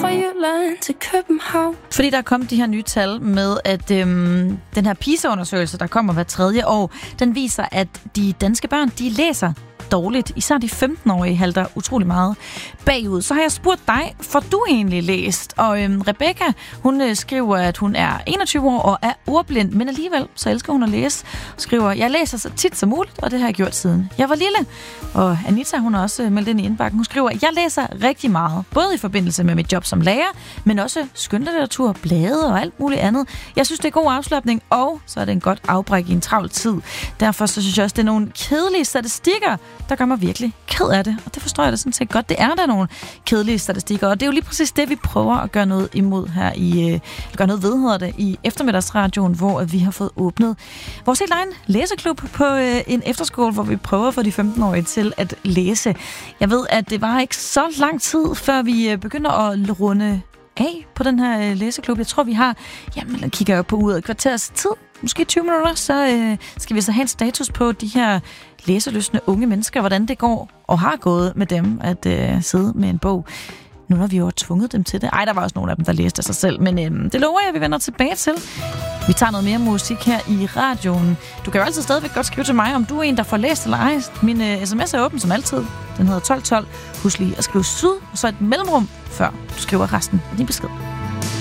fra Jylland til København. Fordi der kom de her nye tal med, at den her PISA-undersøgelse, der kommer hver 3. år, den viser, at de danske børn, de læser dårligt. Især de 15-årige halter utrolig meget bagud. Så har jeg spurgt dig, får du egentlig læst? Og Rebecca, hun skriver, at hun er 21 år og er ordblind, men alligevel så elsker hun at læse. Skriver, jeg læser så tit som muligt, og det har jeg gjort siden jeg var lille. Og Anita, hun har også meldt ind i indbakken. Hun skriver, jeg læser rigtig meget, både i forbindelse med mit job som lærer, men også skønlitteratur, blade og alt muligt andet. Jeg synes, det er god afslapning, og så er det en godt afbræk i en travl tid. Derfor så synes jeg også, det er nogle kedelige statistikker, der gør mig virkelig ked af det. Og det forstår jeg da sådan set godt. Det er der nogle kedelige statistikker, og det er jo lige præcis det, vi prøver at gøre noget imod her gøre noget ved, hedder det, i eftermiddagsradioen, hvor vi har fået åbnet vores helt egen læseklub på en efterskole, hvor vi prøver at få de 15-årige til at læse. Jeg ved, at det var ikke så lang tid, før vi begynder at runde af på den her læseklub. Jeg tror, vi har, jamen, kigger jeg på uret, et kvarters tid, måske 20 minutter, så skal vi så have en status på de her læselystne unge mennesker, hvordan det går og har gået med dem at sidde med en bog. Nu har vi jo tvunget dem til det. Ej, der var også nogle af dem, der læste af sig selv, men det lover jeg, at vi vender tilbage til. Vi tager noget mere musik her i radioen. Du kan jo altid stadigvæk godt skrive til mig, om du er en, der får læst eller ej. Min sms er åben som altid. Den hedder 1212. Husk lige at skrive syd, og så et mellemrum, før du skriver resten af din besked.